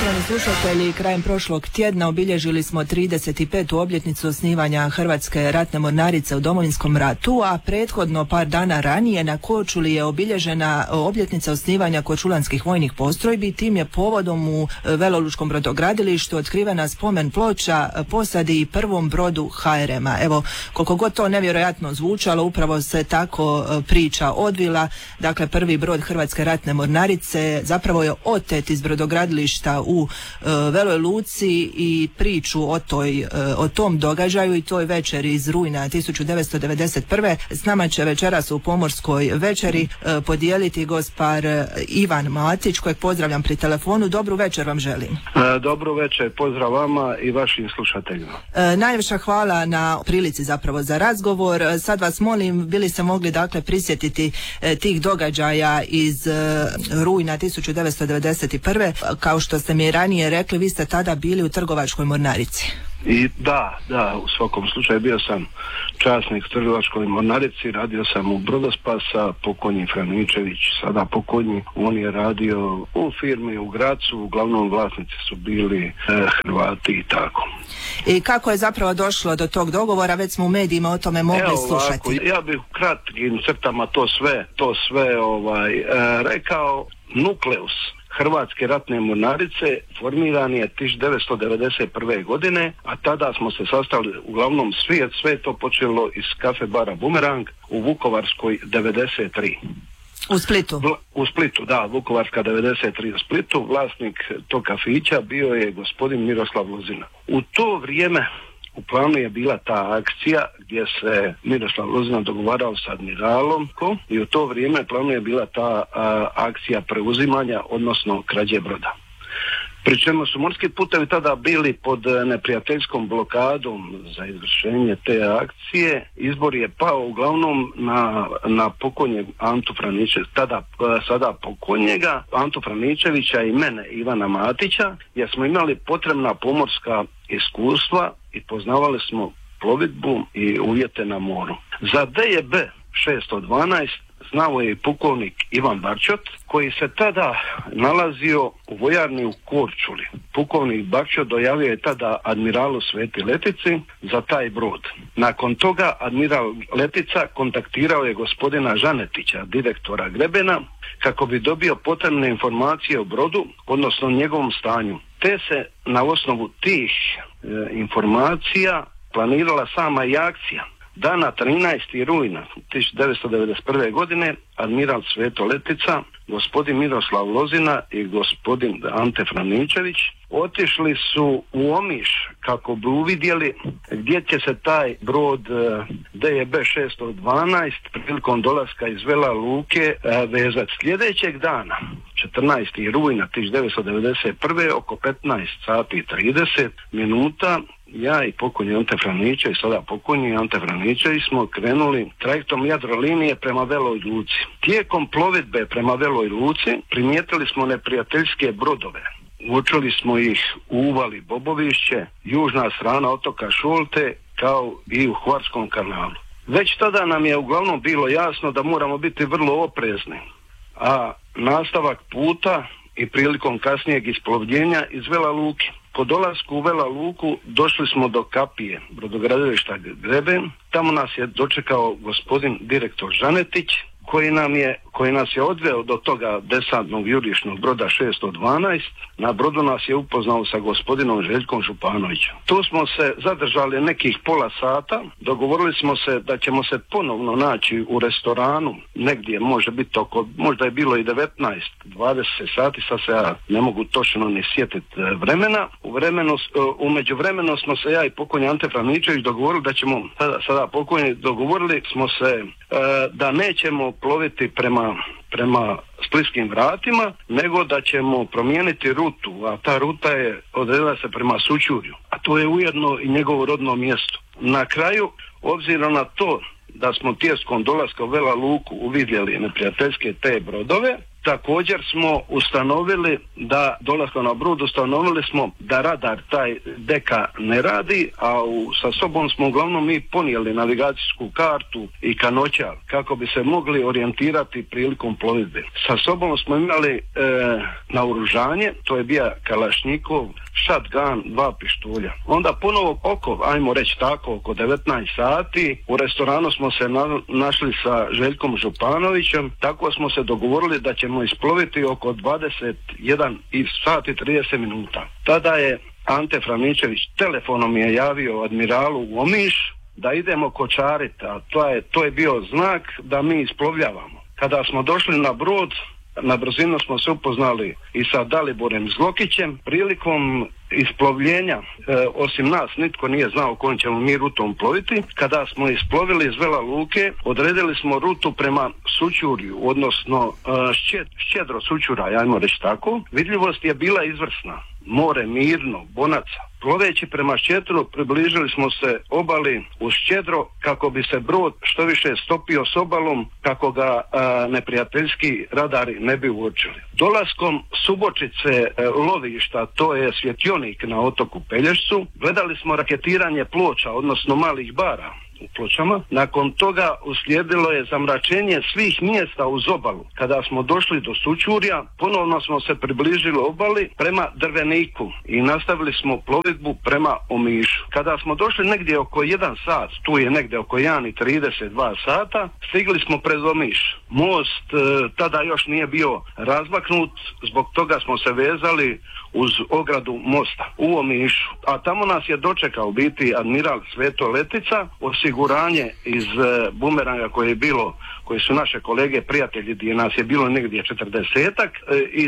Poštovani slušatelji, krajem prošlog tjedna obilježili smo 35. obljetnicu osnivanja Hrvatske ratne mornarice u Domovinskom ratu, a prethodno par dana ranije na Korčuli je obilježena obljetnica osnivanja korčulanskih vojnih postrojbi. Tim je povodom u Velolučkom brodogradilištu otkrivena spomen ploča posadi i prvom brodu HRM-a. Evo, koliko god to nevjerojatno zvučalo, upravo se tako priča odvila. Dakle, prvi brod Hrvatske ratne mornarice zapravo je otet iz brodogradilišta u Veloj Luci i priču o tom događaju i toj večeri iz rujna 1991. s nama će večeras u Pomorskoj večeri podijeliti gospar Ivan Matić, kojeg pozdravljam pri telefonu. Dobru večer vam želim. Dobru večer, pozdrav vama i vašim slušateljima. Najljepša hvala na prilici zapravo za razgovor. Sad vas molim, bili se mogli dakle prisjetiti tih događaja iz rujna 1991. Kao što ste mi ranije rekli, vi ste tada bili u Trgovačkoj mornarici. I da, u svakom slučaju bio sam časnik u Trgovačkoj mornarici, radio sam u Brodospasa, pokojni Franičević, sada pokojni, on je radio u firmi u Gracu, uglavnom vlasnici su bili Hrvati i tako. I kako je zapravo došlo do tog dogovora, već smo u medijima o tome mogli slušati. Ovako, ja bih u kratkim crtama to sve rekao. Nukleus Hrvatske ratne mornarice formiran je 1991. godine, a tada smo se sastali uglavnom sve to počelo iz kafe bara Bumerang u Vukovarskoj 93. U Splitu? U Splitu, da, Vukovarska 93 u Splitu. Vlasnik tog kafića bio je gospodin Miroslav Lozina. U to vrijeme u planu je bila ta akcija gdje se Miroslav Lozina dogovarao s admiralom i u to vrijeme u planu je bila ta akcija preuzimanja, odnosno krađe broda. Pri čemu su morski putevi tada bili pod neprijateljskom blokadom za izvršenje te akcije. Izbor je pao uglavnom na pokojnjeg Antu Franičevića, sada pokojnjega Antu Franičevića i mene, Ivana Matića, jer smo imali potrebna pomorska iskustva i poznavali smo plovidbu i uvjete na moru. Za DJB 612 znao je i pukovnik Ivan Barčot, koji se tada nalazio u vojarni u Korčuli. Pukovnik Barčot dojavio je tada admiralu Sveti Letici za taj brod. Nakon toga admiral Letica kontaktirao je gospodina Žanetića, direktora Grebena, kako bi dobio potrebne informacije o brodu, odnosno njegovom stanju. Te se na osnovu tih informacija planirala sama i akcija. Dana 13. rujna 1991. godine admiral Sveto Letica, gospodin Miroslav Lozina i gospodin Ante Franičević otišli su u Omiš kako bi uvidjeli gdje će se taj brod DJB 612 prilikom dolaska iz Vela Luke vezati. Sljedećeg dana, 14. rujna 1991. oko 15 sati i 30 minuta, ja i pokojni Ante Franičević, sada pokojni Ante Franičević, smo krenuli trajektom Jadrolinije prema Veloj Luci. Tijekom plovidbe prema Veloj Luci primijetili smo neprijateljske brodove. Uočili smo ih u uvali Bobovišće, južna strana otoka Šolte, kao i u Hvarskom kanalu. Već tada nam je uglavnom bilo jasno da moramo biti vrlo oprezni, a nastavak puta i prilikom kasnijeg isplovljenja iz Vela Luke. Po dolasku u Vela Luku došli smo do kapije brodogradilišta Greben. Tamo nas je dočekao gospodin direktor Žanetić, koji nas je odveo do toga desantnog jurišnog broda 612. Na brodu nas je upoznao sa gospodinom Željkom Županovićem. Tu smo se zadržali nekih pola sata, dogovorili smo se da ćemo se ponovno naći u restoranu, negdje može biti možda je bilo i 19-20 sati, sad se ja ne mogu točno ni sjetiti vremena. U međuvremenu smo se ja i pokojni Ante Franičević dogovorili da ćemo, dogovorili smo se da nećemo ploviti prema Splitskim vratima, nego da ćemo promijeniti rutu, a ta ruta je odredila se prema Sućurju, a to je ujedno i njegovo rodno mjesto. Na kraju, obzirom na to da smo tijekom dolaska u Vela Luku uvidjeli neprijateljske te brodove, također smo ustanovili da dolaskom na brod ustanovili smo da radar taj deka ne radi, a sa sobom smo uglavnom mi ponijeli navigacijsku kartu i kanoćar kako bi se mogli orijentirati prilikom plovidbe. Sa sobom smo imali naoružanje, to je bio kalašnjikov, shotgun, 2 pištolja. Onda ponovo ajmo reći tako, oko 19 sati u restoranu smo se našli sa Željkom Županovićem, tako smo se dogovorili da ćemo isploviti oko 21 sat i 30 minuta. Tada je Ante Franičević telefonom je javio admiralu u Omiš da idemo kočariti, a to je bio znak da mi isplovljavamo. Kada smo došli na brod, na brzinu smo se upoznali i sa Daliborem Zlokićem. Prilikom isplovljenja, osim nas, nitko nije znao kojom ćemo mi rutom ploviti. Kada smo isplovili iz Vela Luke, odredili smo rutu prema Sućurju, odnosno Ščedro Sućura, ajmo reći tako. Vidljivost je bila izvrsna. More mirno, bonaca. Ploveći prema Ščedru približili smo se obali uz Ščedro kako bi se brod što više stopio s obalom, kako ga neprijateljski radari ne bi uočili. Dolaskom Subočice lovišta, to je svjetionik na otoku Pelješcu, gledali smo raketiranje ploča, odnosno malih bara u Pločama. Nakon toga uslijedilo je zamračenje svih mjesta uz obalu. Kada smo došli do Sućurja, ponovno smo se približili obali prema Drveniku i nastavili smo plovidbu prema Omišu. Kada smo došli negdje oko 1 sat, tu je negdje oko 1:32 sata, stigli smo pred Omiš. Most tada još nije bio razmaknut, zbog toga smo se vezali uz ogradu mosta u Omišu. A tamo nas je dočekao biti admiral Sveto Letica, osiguranje iz bumeranga koje su naše kolege, prijatelji, gdje nas je bilo negdje 40-ak, i